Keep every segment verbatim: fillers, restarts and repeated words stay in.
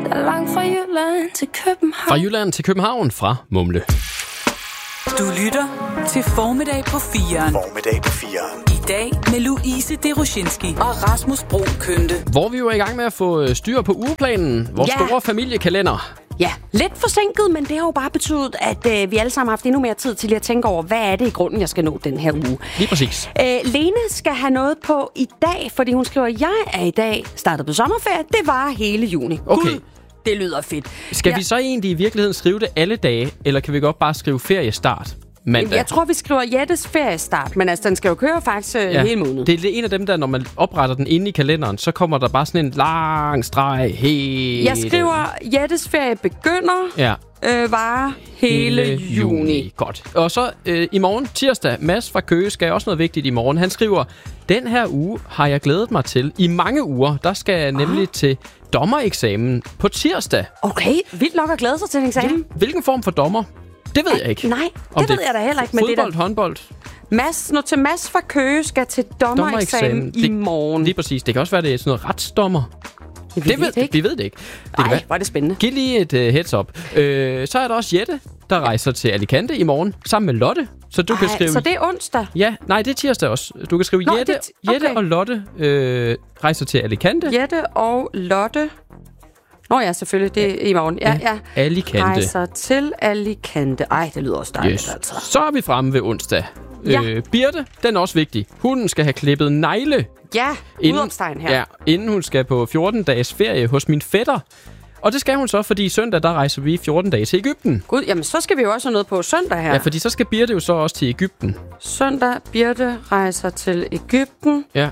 Der er langt fra Jylland til København. Fra Jylland til København, fra Mumle. Du lytter til Formiddag på firen. Formiddag på firen. I dag med Louise Deroshinski og Rasmus Bro Kønte. Hvor vi jo er i gang med at få styr på ugeplanen. Vores Ja. store familiekalender. Ja, lidt forsinket, men det har jo bare betydet, at øh, vi alle sammen har haft endnu mere tid til at tænke over, hvad er det i grunden, jeg skal nå den her uge. Lige præcis. Øh, Lene skal have noget på i dag, fordi hun skriver, at jeg er i dag startet på sommerferie. Det var hele juni. Okay. Gud, det lyder fedt. Skal Ja. vi så egentlig i virkeligheden skrive det alle dage, eller kan vi godt bare skrive feriestart mandag? Jeg tror, vi skriver Jettes feriestart, men altså, den skal jo køre faktisk øh, Ja. hele måneden. Det er en af dem der, når man opretter den inde i kalenderen, så kommer der bare sådan en lang streg hele... Jeg skriver, Jettes ferie begynder, Ja. øh, varer hele, hele juni. Godt. Og så øh, i morgen, tirsdag, Mads fra Køge skal også noget vigtigt i morgen. Han skriver, den her uge har jeg glædet mig til. I mange uger, der skal jeg nemlig ah. til dommereksamen på tirsdag. Okay, vildt nok at glæde sig til en eksamen. Ja. Hvilken form for dommer? Det ved jeg ikke. Nej, Om det ved jeg da heller ikke. Men fodbold, det der... håndbold? Mads, nu til Mads fra Køge skal til dommereksamen i det, morgen. Lige præcis. Det kan også være, det er sådan noget retsdommer. Vi Det ved, det ikke. vi ved det ikke. Det kan Ej, være. hvor er det spændende. Giv lige et uh, heads up. Uh, så er der også Jette, der rejser til Alicante i morgen, sammen med Lotte. Så du Ej, kan skrive... så det er onsdag? Ja, nej, det er tirsdag også. Du kan skrive Nå, Jette, det er ti- Jette okay. og Lotte øh, rejser til Alicante. Jette og Lotte. Nå ja, selvfølgelig. Det er i morgen. Ja, ja. Alicante. Rejser til Alicante. Ej, det lyder også dejligt, Yes. altså. Så er vi fremme ved onsdag. Ja. Øh, Birte, den er også vigtig. Hunden skal have klippet negle. Ja, Inden, udopstegn her. ja, inden hun skal på fjorten dages ferie hos min fætter. Og det skal hun så, fordi søndag, der rejser vi fjorten dage til Egypten. Gud, jamen så skal vi jo også have noget på søndag her. Ja, fordi så skal Birte jo så også til Egypten. Søndag, Birte rejser til Egypten Ja,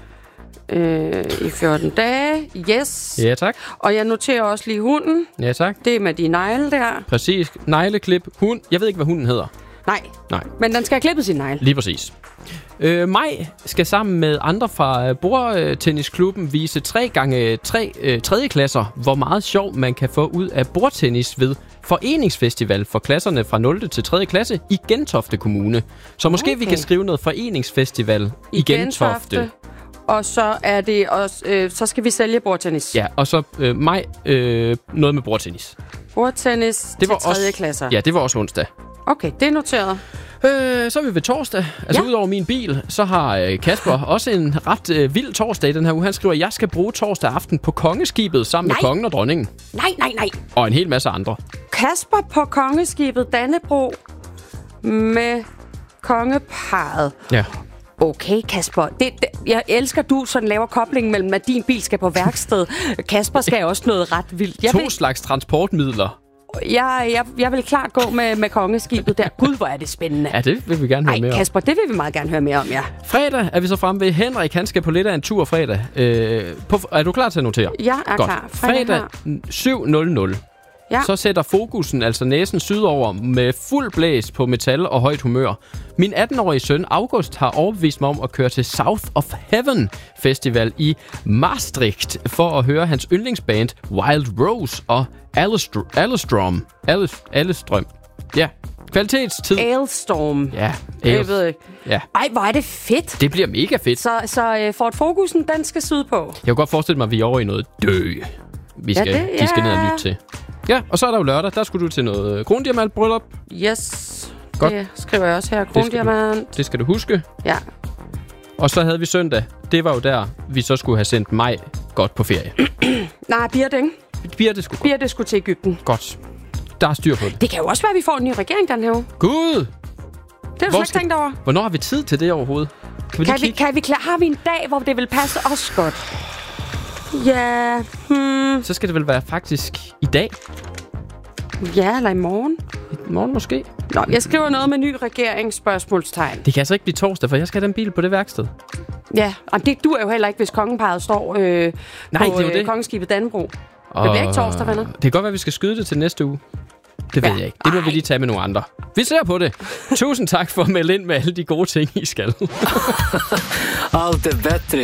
øh, i fjorten dage. Yes. ja tak. Og jeg noterer også lige hunden. Ja tak. Det er med de negle der. Præcis. Negleklip. Hund. Jeg ved ikke, hvad hunden hedder. Nej, Nej. men den skal have klippet sin negle. Lige præcis. Øh, Maj skal sammen med andre fra øh, bordtennisklubben vise tre gange tre øh, tredje klasser, hvor meget sjov man kan få ud af bordtennis ved foreningsfestival for klasserne fra nul til tredje klasse i Gentofte Kommune. Så måske okay. vi kan skrive noget foreningsfestival i, i Gentofte. Gentofte. Og så er det også, øh, så skal vi sælge bordtennis. Ja, og så øh, Maj øh, noget med bordtennis. Bordtennis Det var til tredje også, klasser. Ja, det var også onsdag. Okay, det er noteret. Øh, så er vi ved torsdag. Altså Ja. udover min bil, så har øh, Kasper også en ret øh, vild torsdag i den her uge. Han skriver, at jeg skal bruge torsdag aften på kongeskibet sammen Nej. med kongen og dronningen. Nej, nej, nej. Og en hel masse andre. Kasper på kongeskibet Dannebro med kongeparret. Ja. Okay, Kasper. Det, det, jeg elsker, du sådan laver koblingen mellem, at din bil skal på værksted. Kasper skal også noget ret vildt. Jeg To vil, slags transportmidler. jeg, jeg, jeg vil klart gå med, med kongeskibet der. Gud, hvor er det spændende. Ja, det vil vi gerne høre Ej, mere om. Kasper, det vil vi meget gerne høre mere om, ja. Fredag er vi så fremme ved. Henrik, han skal på lidt af en tur fredag. Øh, på, er du klar til at notere? Jeg er Godt. klar. Fredag Fredag her. syv nul nul. Ja. Så sætter fokusen, altså næsen sydover, med fuld blæs på metal og højt humør. Min atten-årige søn August har overbevist mig om at køre til South of Heaven Festival i Maastricht for at høre hans yndlingsband Wild Rose og Alestr- Alestrom. Alest- Alestrøm. Ja, kvalitetstid. Ailstorm. Ja, Jeg Ales- ved ikke. ja. Ej, hvor er det fedt. Det bliver mega fedt. Så, så øh, Ford Focusen, den skal syde på. Jeg kunne godt forestille mig, at vi er over i noget dø. Vi skal, det- de skal ja. ned og lytte til. Ja, og så er der jo lørdag. Der skulle du til noget øh, krondiamantbryllup. Yes. Godt. Det skriver jeg også her. Krondiamant. Det skal du huske. Ja. Og så havde vi søndag. Det var jo der, vi så skulle have sendt mig godt på ferie. Nej, Birte, ikke? Birte skulle godt. Birte skulle til Egypten. Godt. Der er styr på det. Det kan jo også være, at vi får en ny regering den her uge. Gud! Det har du Hvor slet ikke skal- tænkt over. Hvornår har vi tid til det overhovedet? Kan vi Kan lige vi, kigge? kan vi klar, har vi en dag, hvor det vil passe os godt? Ja, hmm, Så skal det vel være faktisk i dag. ja, eller i morgen. I morgen måske. Nå, jeg skriver noget med ny regering, spørgsmålstegn. Det kan altså ikke blive torsdag, for jeg skal have den bil på det værksted. Ja, og det duer jo heller ikke, hvis kongeparret står øh, Nej, på det er jo det. Øh, kongeskibet Dannebro. Det bliver ikke torsdag, venner. Det kan godt være, at vi skal skyde det til næste uge. Det ved Ja. jeg ikke. Det må vi lige tage med nogle andre. Vi ser på det. Tusind tak for at melde ind med alle de gode ting, I skal. Allt är bättre